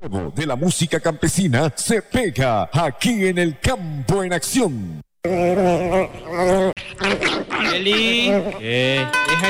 Todo de la música campesina se pega aquí en el Campo en Acción. Eli, deja